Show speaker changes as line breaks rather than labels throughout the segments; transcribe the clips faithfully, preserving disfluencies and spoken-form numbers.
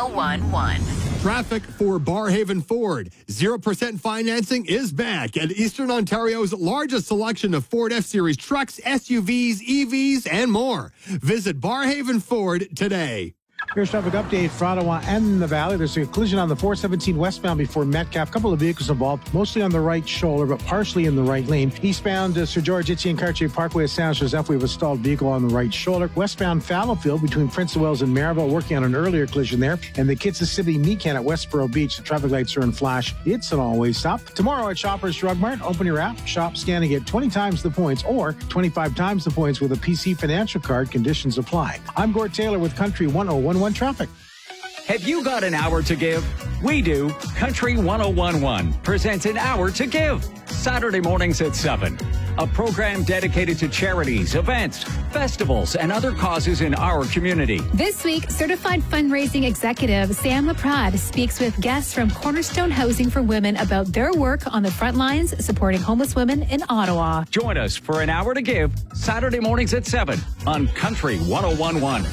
oh one one.
Traffic for Barhaven Ford. zero percent financing is back at Eastern Ontario's largest selection of Ford F-Series trucks, S U Vs, E Vs, and more. Visit Barhaven Ford today.
Here's traffic update for Ottawa and the Valley. There's a collision on the four seventeen westbound before Metcalf. A couple of vehicles involved, mostly on the right shoulder, but partially in the right lane. Eastbound uh, Sir George Etienne Cartier Parkway at Saint Joseph, we have a stalled vehicle on the right shoulder. Westbound Fallowfield between Prince of Wales and Maribel, working on an earlier collision there. And the Kitsissippi Mecan at Westboro Beach, the traffic lights are in flash. It's an all-way stop. Tomorrow at Shoppers Drug Mart, open your app, shop, scan and get twenty times the points or twenty-five times the points with a P C Financial Card. Conditions apply. I'm Gord Taylor with Country one oh one one Traffic.
Have you got an hour to give? We do. Country one oh one one presents An Hour to Give. Saturday mornings at seven. A program dedicated to charities, events, festivals, and other causes in our community.
This week, certified fundraising executive Sam LaPrade speaks with guests from Cornerstone Housing for Women about their work on the front lines supporting homeless women in Ottawa.
Join us for An Hour to Give, Saturday mornings at seven on Country one oh one one.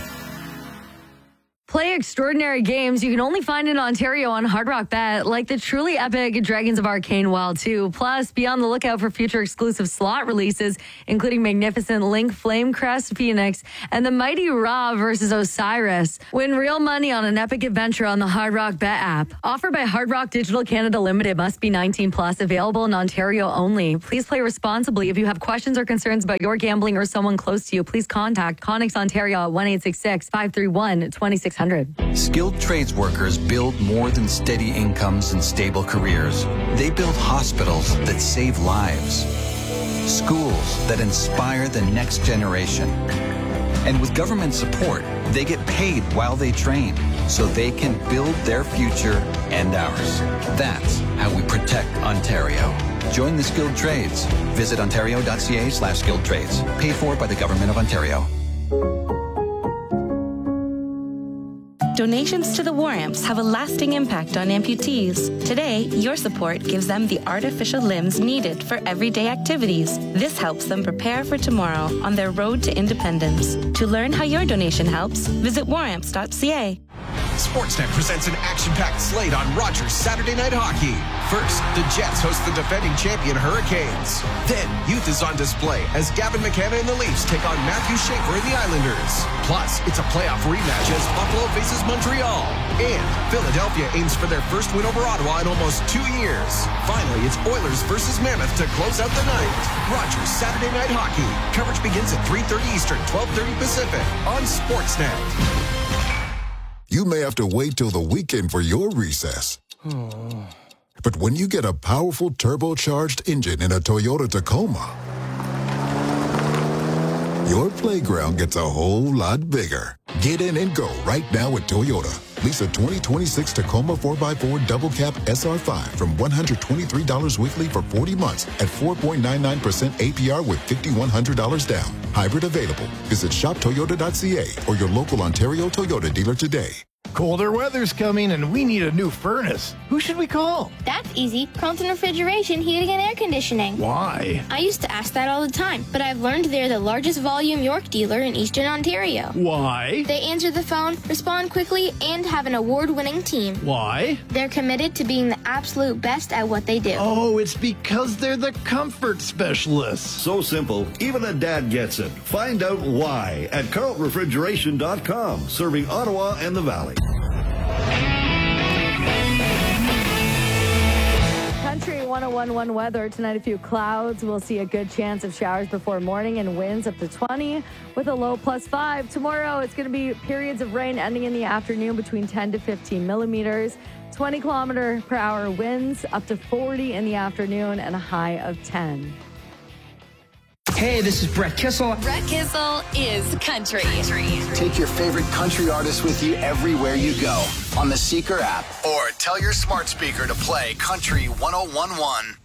Play extraordinary games you can only find in Ontario on Hard Rock Bet, like the truly epic Dragons of Arcane Wild two. Plus, be on the lookout for future exclusive slot releases, including magnificent Link Flamecrest Phoenix and the mighty Ra versus Osiris. Win real money on an epic adventure on the Hard Rock Bet app. Offered by Hard Rock Digital Canada Limited. Must be nineteen plus. Available in Ontario only. Please play responsibly. If you have questions or concerns about your gambling or someone close to you, please contact Connex Ontario at one eight six six, five three one, two six zero zero.
Skilled trades workers build more than steady incomes and stable careers. They build hospitals that save lives, schools that inspire the next generation. And with government support, they get paid while they train so they can build their future and ours. That's how we protect Ontario. Join the skilled trades. Visit ontario.ca slash skilled trades. Paid for by the Government of Ontario.
Donations to the War Amps have a lasting impact on amputees. Today, your support gives them the artificial limbs needed for everyday activities. This helps them prepare for tomorrow on their road to independence. To learn how your donation helps, visit war amps dot c a.
Sportsnet presents an action-packed slate on Rogers Saturday Night Hockey. First, the Jets host the defending champion Hurricanes. Then, youth is on display as Gavin McKenna and the Leafs take on Matthew Schaefer and the Islanders. Plus, it's a playoff rematch as Buffalo faces Montreal. And Philadelphia aims for their first win over Ottawa in almost two years. Finally, it's Oilers versus Mammoth to close out the night. Rogers Saturday Night Hockey. Coverage begins at three thirty Eastern, twelve thirty Pacific on Sportsnet.
You may have to wait till the weekend for your recess. But when you get a powerful turbocharged engine in a Toyota Tacoma, your playground gets a whole lot bigger. Get in and go right now at Toyota. Lease a twenty twenty-six Tacoma four by four Double Cab S R five from one hundred twenty-three dollars weekly for forty months at four point nine nine percent A P R with five thousand one hundred dollars down. Hybrid available. Visit shop toyota dot c a or your local Ontario Toyota dealer today.
Colder weather's coming and we need a new furnace. Who should we call?
That's easy. Carlton Refrigeration, Heating and Air Conditioning.
Why?
I used to ask that all the time, but I've learned they're the largest volume York dealer in Eastern Ontario.
Why?
They answer the phone, respond quickly, and have an award-winning team.
Why?
They're committed to being the absolute best at what they do.
Oh, it's because they're the comfort specialists.
So simple, even a dad gets it. Find out why at carlton refrigeration dot com, serving Ottawa and the Valley.
Country one oh one one weather. Tonight, a few clouds. We'll see a good chance of showers before morning and winds up to twenty with a low plus five. Tomorrow, it's going to be periods of rain ending in the afternoon between ten to fifteen millimeters. twenty kilometer per hour winds up to forty in the afternoon and a high of ten.
Hey, this is Brett Kissel.
Brett Kissel is country.
Take your favorite country artists with you everywhere you go on the Seeker app or tell your smart speaker to play Country one oh one one.